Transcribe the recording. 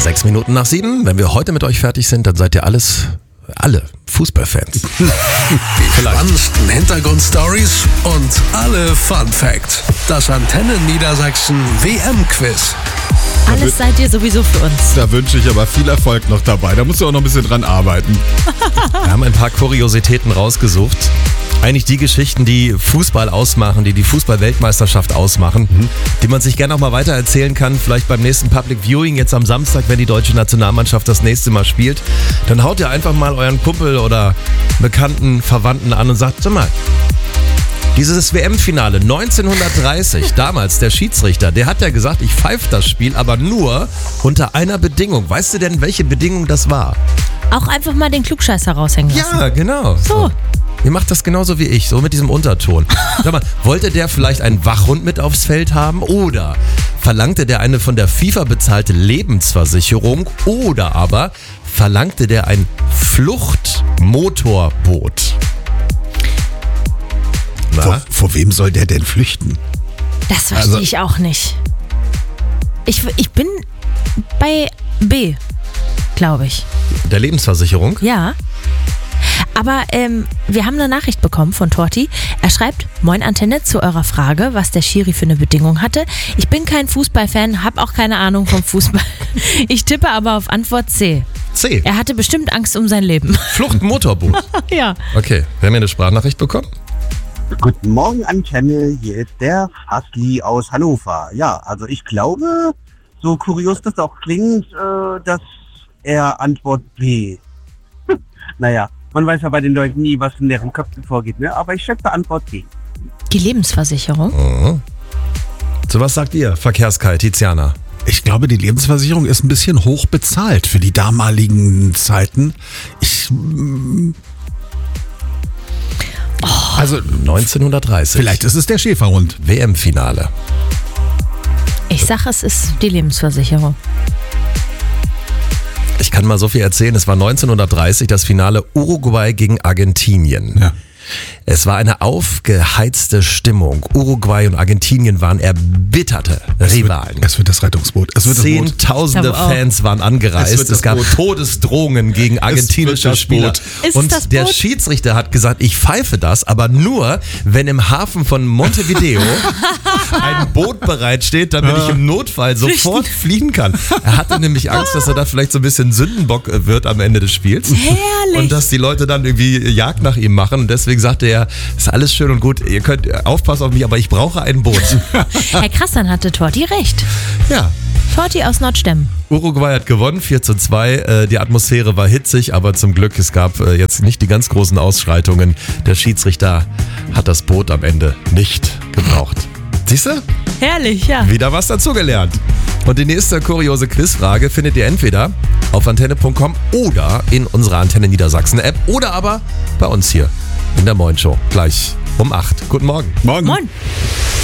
6 Minuten nach 7. Wenn wir heute mit euch fertig sind, dann seid ihr alle Fußballfans. Die spannendsten Hintergrundstories und alle Fun Facts. Das Antenne Niedersachsen WM-Quiz. Alles seid ihr sowieso für uns. Da wünsche ich aber viel Erfolg noch dabei. Da musst du auch noch ein bisschen dran arbeiten. Wir haben ein paar Kuriositäten rausgesucht. Eigentlich die Geschichten, die Fußball ausmachen, die Fußball-Weltmeisterschaft ausmachen, die man sich gerne auch mal weiter erzählen kann. Vielleicht beim nächsten Public Viewing, jetzt am Samstag, wenn die deutsche Nationalmannschaft das nächste Mal spielt. Dann haut ihr einfach mal euren Kumpel oder Bekannten, Verwandten an und sagt, sag mal, dieses WM-Finale 1930, damals der Schiedsrichter, der hat ja gesagt, ich pfeife das Spiel, aber nur unter einer Bedingung. Weißt du denn, welche Bedingung das war? Auch einfach mal den Klugscheißer raushängen lassen. Ja, genau. So. Ihr macht das genauso wie ich, so mit diesem Unterton. Sag mal, wollte der vielleicht einen Wachhund mit aufs Feld haben oder verlangte der eine von der FIFA bezahlte Lebensversicherung oder aber verlangte der ein Fluchtmotorboot? Vor wem soll der denn flüchten? Das verstehe ich auch nicht. Ich bin bei B, glaube ich. Der Lebensversicherung? Ja. Aber wir haben eine Nachricht bekommen von Torti. Er schreibt, Moin Antenne, zu eurer Frage, was der Schiri für eine Bedingung hatte. Ich bin kein Fußballfan, habe auch keine Ahnung vom Fußball. Ich tippe aber auf Antwort C. C. Er hatte bestimmt Angst um sein Leben. Fluchtmotorboot. Ja. Okay, wir haben hier eine Sprachnachricht bekommen. Guten Morgen Antenne, hier ist der Fasli aus Hannover. Ja, also ich glaube, so kurios das auch klingt, dass er Antwort B. Naja, man weiß ja bei den Leuten nie, was in deren Köpfen vorgeht, ne? Aber ich schätze Antwort B. Die Lebensversicherung? Oh. So, was sagt ihr, Verkehrskai, Tiziana? Ich glaube, die Lebensversicherung ist ein bisschen hoch bezahlt für die damaligen Zeiten. Also 1930. vielleicht ist es der Schäferhund. WM-Finale. Ich sage, es ist die Lebensversicherung. Ich kann mal so viel erzählen, es war 1930 das Finale Uruguay gegen Argentinien. Ja. Es war eine aufgeheizte Stimmung. Uruguay und Argentinien waren erbitterte Rivalen. Es wird das Rettungsboot. Es wird das Boot. Zehntausende Fans waren angereist. Es gab Todesdrohungen gegen argentinische Spieler. Und der Schiedsrichter hat gesagt, ich pfeife das, aber nur, wenn im Hafen von Montevideo ein Boot bereitsteht, damit ich im Notfall sofort fliehen kann. Er hatte nämlich Angst, dass er da vielleicht so ein bisschen Sündenbock wird am Ende des Spiels. Herrlich. Und dass die Leute dann irgendwie Jagd nach ihm machen. Und deswegen sagte er, ist alles schön und gut, ihr könnt aufpassen auf mich, aber ich brauche ein Boot. Herr Krass, dann hatte Torti recht. Ja. Torti aus Nordstemmen. Uruguay hat gewonnen, 4:2. Die Atmosphäre war hitzig, aber zum Glück, es gab jetzt nicht die ganz großen Ausschreitungen. Der Schiedsrichter hat das Boot am Ende nicht gebraucht. Siehst du? Herrlich, ja. Wieder was dazugelernt. Und die nächste kuriose Quizfrage findet ihr entweder auf antenne.com oder in unserer Antenne Niedersachsen App oder aber bei uns hier in der Moin Show. Gleich um 8. Guten Morgen. Morgen. Moin.